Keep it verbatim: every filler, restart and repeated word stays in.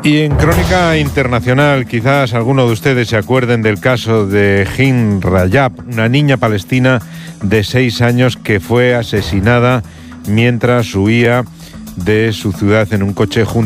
Y en crónica internacional, quizás algunos de ustedes se acuerden del caso de Hind Rajab, una niña palestina de seis años que fue asesinada mientras huía de su ciudad en un coche junto